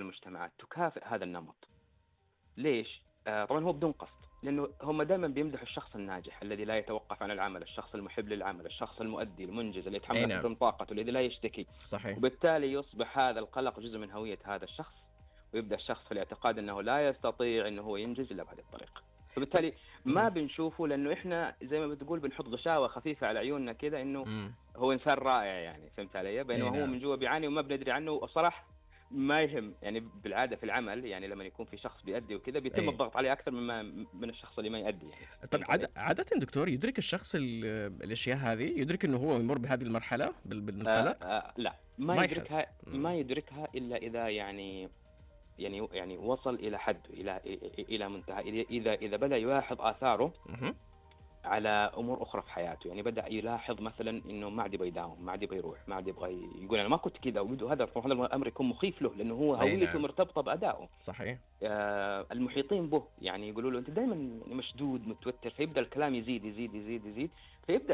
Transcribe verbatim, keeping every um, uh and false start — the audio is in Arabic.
المجتمعات تكافئ هذا النمط. ليش؟ آه طبعا هو بدون قصد، لأنه هم دائما بيمدحوا الشخص الناجح الذي لا يتوقف عن العمل، الشخص المحب للعمل، الشخص المؤدي المنجز اللي يتحمل أي أكثر نعم. من طاقته، الذي لا يشتكي. صحيح. وبالتالي يصبح هذا القلق جزء من هوية هذا الشخص، ويبدأ الشخص في الاعتقاد أنه لا يستطيع أنه هو ينجز إلا بهذه الطريقة. طب. فبالتالي ما مم. بنشوفه، لأنه إحنا زي ما بتقول بنحط غشاوة خفيفة على عيوننا كده إنه مم. هو إنسان رائع يعني، فهمت علي؟ بينما أي هو نعم. من جوا بيعاني وما بندري عنه. وصراحة ما يهم يعني، بالعادة في العمل يعني لما يكون في شخص بيأدي وكده بيتم أي. الضغط عليه أكثر مما من الشخص اللي ما يأدي يعني، طب فهمت علي؟ عادة, عادة دكتور، يدرك الشخص ال- الأشياء هذه، يدرك إنه هو يمر بهذه المرحلة بال- آه بالقلق؟ آه لا، ما ما يحس. يدركها مم. ما يدركها إلا إذا يعني يعني يعني وصل إلى حد، إلى إلى منتهى، إذا إذا بدأ يلاحظ آثاره مهم. على امور اخرى في حياته. يعني بدا يلاحظ مثلا انه ما عاد يبغى يداوم، ما عاد يبغى يروح، ما عاد يبغى يقول انا ما كنت كذا، وهذا هذا الامر يكون مخيف له، لانه هو أي هويته نعم. مرتبطه بادائه. صحيح. آه المحيطين به يعني يقولوا له انت دائما مشدود متوتر، فيبدا الكلام يزيد يزيد يزيد يزيد، فيبدا